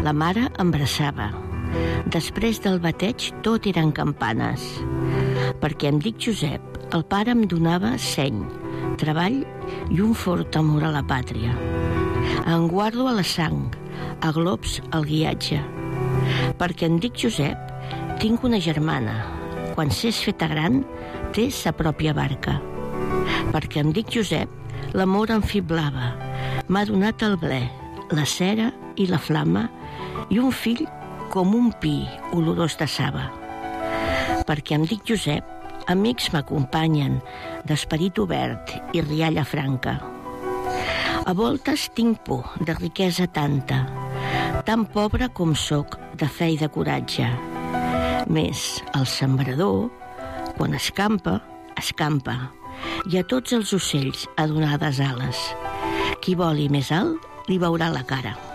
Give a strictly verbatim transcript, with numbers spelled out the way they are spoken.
La mare embrassava. Després del bateig tot eren campanes. Perquè em dic Josep, el pare em donava seny, treball i un fort amor a la pàtria. En guardo a la sang, a glops al guiatge. Perquè em dic Josep, tinc una germana. Quan s'és feta gran, té sa pròpia barca. Perquè em dic Josep, l'amor em fiblava. M'ha donat el ble, la cera i la flama i un fill com un pi olorós de saba. Perquè em dic Josep, amics m'acompanyen, d'esperit obert i rialla franca. A voltes tinc por de riquesa tanta, tan pobra com sóc de fe i de coratge. Més el sembrador, quan escampa, escampa, i a tots els ocells ha donades ales. Qui voli més alt li veurà la cara.